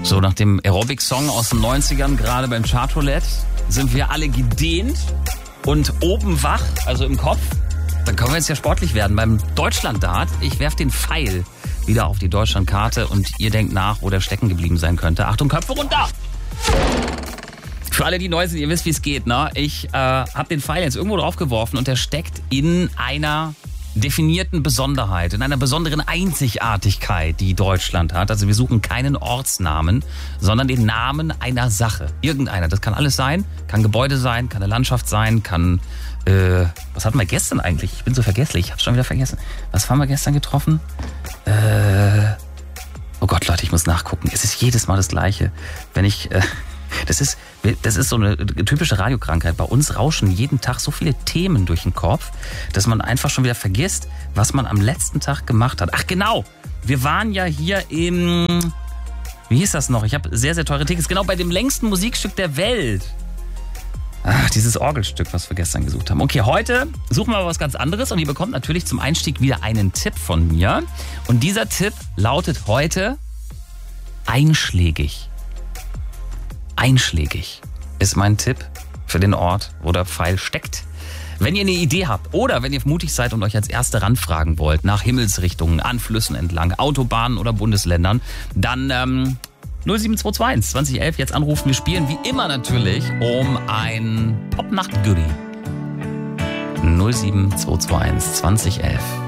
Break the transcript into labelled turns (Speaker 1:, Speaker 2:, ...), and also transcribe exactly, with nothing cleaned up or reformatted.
Speaker 1: So, nach dem Aerobic-Song aus den neunzigern, gerade beim Chartroulette, sind wir alle gedehnt und oben wach, also im Kopf. Dann können wir jetzt ja sportlich werden beim Deutschland-Dart. Ich werfe den Pfeil wieder auf die Deutschlandkarte und ihr denkt nach, wo der stecken geblieben sein könnte. Achtung, Köpfe runter! Für alle, die neu sind, ihr wisst, wie es geht, ne? Ich äh, habe den Pfeil jetzt irgendwo drauf geworfen und der steckt in einer definierten Besonderheit, in einer besonderen Einzigartigkeit, die Deutschland hat. Also wir suchen keinen Ortsnamen, sondern den Namen einer Sache. Irgendeiner. Das kann alles sein. Kann Gebäude sein, kann eine Landschaft sein, kann... Äh, was hatten wir gestern eigentlich? Ich bin so vergesslich. Ich hab's schon wieder vergessen. Was haben wir gestern getroffen? Äh, oh Gott, Leute, ich muss nachgucken. Es ist jedes Mal das Gleiche. Wenn ich... Äh, Das ist, das ist so eine typische Radiokrankheit. Bei uns rauschen jeden Tag so viele Themen durch den Kopf, dass man einfach schon wieder vergisst, was man am letzten Tag gemacht hat. Ach genau, wir waren ja hier im... Wie hieß das noch? Ich habe sehr, sehr teure Tickets. Genau, bei dem längsten Musikstück der Welt. Ach, dieses Orgelstück, was wir gestern gesucht haben. Okay, heute suchen wir mal was ganz anderes und ihr bekommt natürlich zum Einstieg wieder einen Tipp von mir. Und dieser Tipp lautet heute einschlägig. Einschlägig ist mein Tipp für den Ort, wo der Pfeil steckt. Wenn ihr eine Idee habt oder wenn ihr mutig seid und euch als Erste ranfragen wollt, nach Himmelsrichtungen, an Flüssen entlang, Autobahnen oder Bundesländern, dann ähm, null sieben zwei zwei eins zwanzig elf jetzt anrufen. Wir spielen wie immer natürlich um ein Popnacht-Goodie. null sieben zwei zwei eins zwanzig elf.